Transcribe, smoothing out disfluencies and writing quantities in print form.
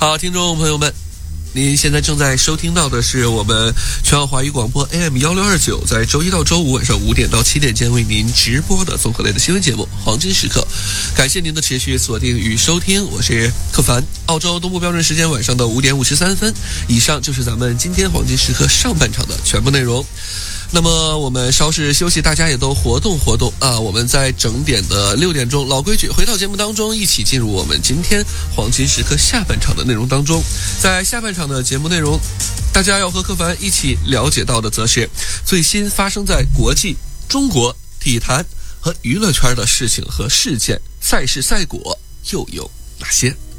好，听众朋友们，您现在正在收听到的是我们全澳华语广播 AM1629，在周一到周五晚上5点到7点间为您直播的综合类的新闻节目《黄金时刻》。感谢您的持续锁定与收听，我是克凡。澳洲东部标准时间晚上的5点53分，以上就是咱们今天黄金时刻上半场的全部内容。那么我们稍事休息，大家也都活动活动啊！我们在整点的6点钟，老规矩，回到节目当中，一起进入我们今天黄金时刻下半场的内容当中。在下半场的节目内容，大家要和柯凡一起了解到的，则是最新发生在国际、中国体坛和娱乐圈的事情和事件、赛事赛果又有哪些？